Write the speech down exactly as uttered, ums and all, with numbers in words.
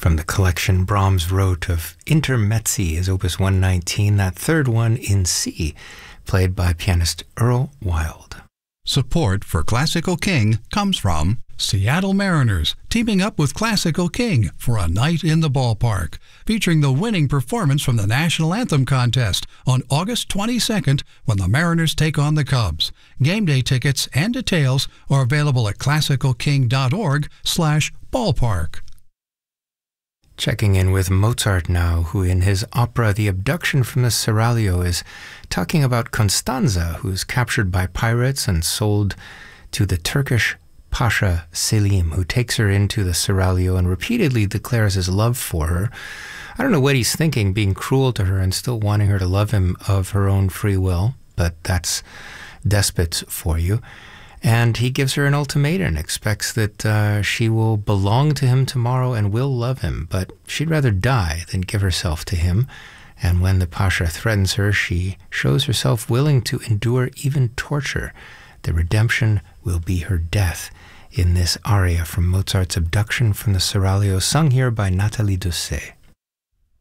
From the collection Brahms wrote of Intermezzi, his opus one nineteen, that third one in C, played by pianist Earl Wild. Support for Classical King comes from Seattle Mariners, teaming up with Classical King for a night in the ballpark, featuring the winning performance from the National Anthem contest on August twenty-second when the Mariners take on the Cubs. Game day tickets and details are available at classical king dot org slash ballpark. Checking in with Mozart now, who in his opera The Abduction from the Seraglio is talking about Constanza, who is captured by pirates and sold to the Turkish Pasha Selim, who takes her into the Seraglio and repeatedly declares his love for her. I don't know what he's thinking, being cruel to her and still wanting her to love him of her own free will, but that's despots for you. And he gives her an ultimatum, expects that uh, she will belong to him tomorrow and will love him, but she'd rather die than give herself to him. And when the Pasha threatens her, she shows herself willing to endure even torture. The redemption will be her death in this aria from Mozart's Abduction from the Seraglio, sung here by Nathalie Doucet.